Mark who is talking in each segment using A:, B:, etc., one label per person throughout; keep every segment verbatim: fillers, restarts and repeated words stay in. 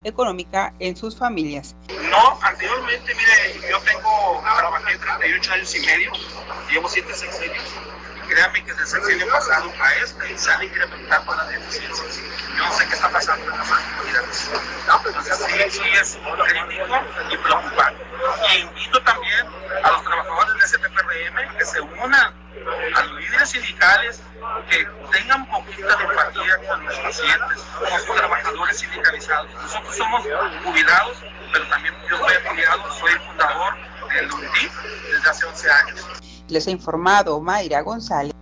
A: económica en sus familias.
B: No, anteriormente, mire, yo tengo, trabajé treinta y ocho años y medio, llevo siete sexenios. Créanme que desde el sexenio pasado a este se han incrementado con las deficiencias. Yo no sé qué está pasando en la mancomunidad. Entonces sí, sí es crítico y preocupante. Y invito también a los trabajadores del S T P R M que se unan a los líderes sindicales, que tengan poquita de empatía con los pacientes, somos trabajadores sindicalizados. Nosotros somos jubilados, pero también yo soy afiliado, soy fundador del U N D I desde hace once años.
A: Les ha informado Mayra González.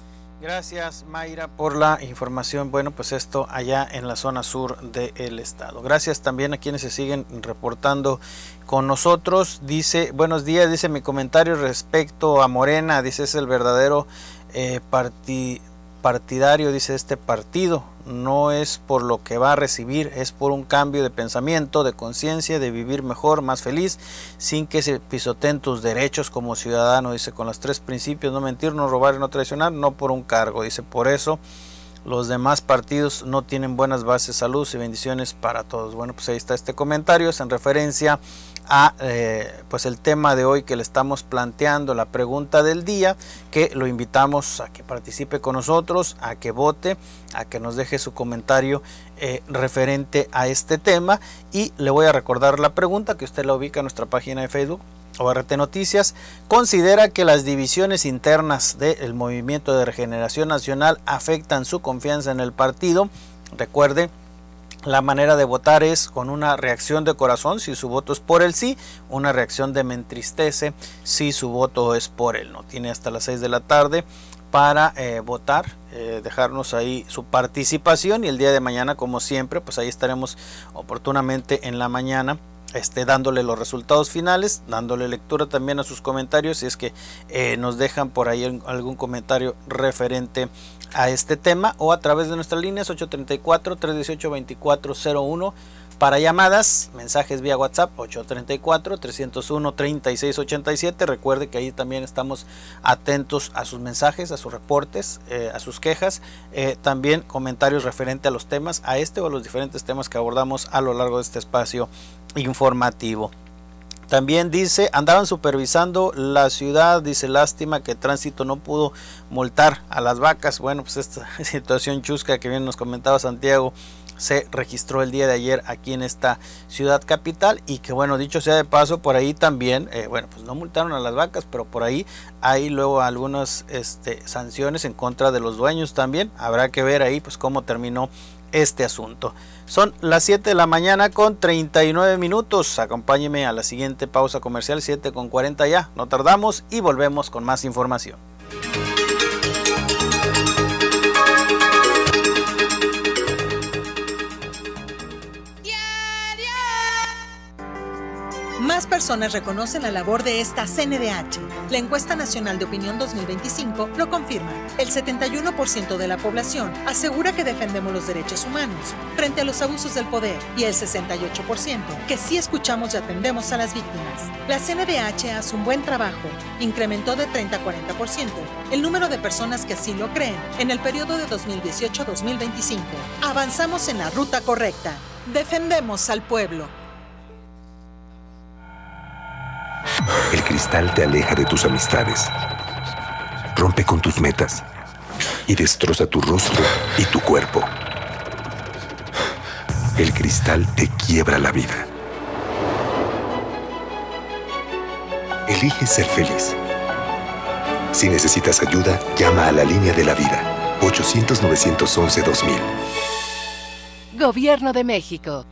C: Gracias, Mayra, por la información. Bueno, pues esto allá en la zona sur del estado. Gracias también a quienes se siguen reportando con nosotros. Dice, buenos días, dice mi comentario respecto a Morena, dice es el verdadero eh, parti, partidario, dice este partido. No es por lo que va a recibir, es por un cambio de pensamiento, de conciencia, de vivir mejor, más feliz, sin que se pisoteen tus derechos como ciudadano, dice, con los tres principios: no mentir, no robar y no traicionar, no por un cargo, dice, por eso los demás partidos no tienen buenas bases. Salud y bendiciones para todos. Bueno, pues ahí está este comentario, es en referencia a eh, pues el tema de hoy que le estamos planteando, la pregunta del día, que lo invitamos a que participe con nosotros, a que vote, a que nos deje su comentario eh, referente a este tema. Y le voy a recordar la pregunta, que usted la ubica en nuestra página de Facebook O R T Noticias. ¿Considera que las divisiones internas del Movimiento de Regeneración Nacional afectan su confianza en el partido? Recuerde, la manera de votar es con una reacción de corazón si su voto es por el sí, una reacción de me entristece si su voto es por el no. Tiene hasta las seis de la tarde para eh, votar, eh, dejarnos ahí su participación, y el día de mañana, como siempre, pues ahí estaremos oportunamente en la mañana Este, dándole los resultados finales, dándole lectura también a sus comentarios, si es que eh, nos dejan por ahí algún comentario referente a este tema, o a través de nuestras líneas ocho treinta y cuatro, trescientos dieciocho, veinticuatro cero uno para llamadas, mensajes vía WhatsApp ocho treinta y cuatro, trescientos uno, treinta y seis ochenta y siete. Recuerde que ahí también estamos atentos a sus mensajes, a sus reportes, eh, a sus quejas, eh, también comentarios referente a los temas, a este o a los diferentes temas que abordamos a lo largo de este espacio informativo. También dice, andaban supervisando la ciudad, dice, lástima que Tránsito no pudo multar a las vacas. Bueno, pues esta situación chusca que bien nos comentaba Santiago se registró el día de ayer aquí en esta ciudad capital, y que bueno, dicho sea de paso, por ahí también, eh, bueno, pues no multaron a las vacas, pero por ahí hay luego algunas este, sanciones en contra de los dueños también. Habrá que ver ahí pues cómo terminó este asunto. Son las siete de la mañana con treinta y nueve minutos. Acompáñeme a la siguiente pausa comercial, siete con cuarenta ya. No tardamos y volvemos con más información.
D: Más personas reconocen la labor de esta C N D H. La encuesta nacional de opinión dos mil veinticinco lo confirma. El setenta y uno por ciento de la población asegura que defendemos los derechos humanos frente a los abusos del poder, y el sesenta y ocho por ciento que sí escuchamos y atendemos a las víctimas. La C N D H hace un buen trabajo. Incrementó de treinta a cuarenta por ciento el número de personas que así lo creen en el periodo de dos mil dieciocho a dos mil veinticinco. Avanzamos en la ruta correcta. Defendemos al pueblo.
E: El cristal te aleja de tus amistades, rompe con tus metas y destroza tu rostro y tu cuerpo. El cristal te quiebra la vida. Elige ser feliz. Si necesitas ayuda, llama a la línea de la vida, ochocientos, novecientos once, dos mil.
F: Gobierno de México.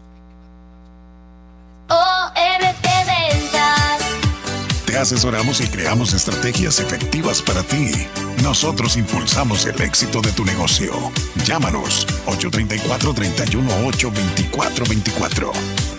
G: O R T Ventas.
H: Te asesoramos y creamos estrategias efectivas para ti. Nosotros impulsamos el éxito de tu negocio. Llámanos ocho treinta y cuatro, treinta y uno, ocho, veinticuatro veinticuatro.